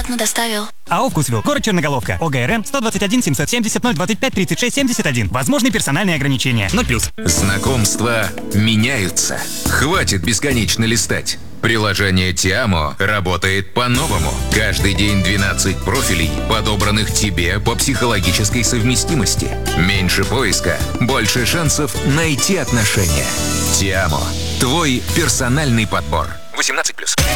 бесплатно доставил. АО «Вкусвилл», город Черноголовка, ОГРН 121 770 025 36 71. Возможны персональные ограничения. 0+. Знакомства меняются. Хватит бесконечно листать. Приложение Тиамо работает по-новому. Каждый день 12 профилей, подобранных тебе по психологической совместимости. Меньше поиска, больше шансов найти отношения. Тиамо. Твой персональный подбор. 18+.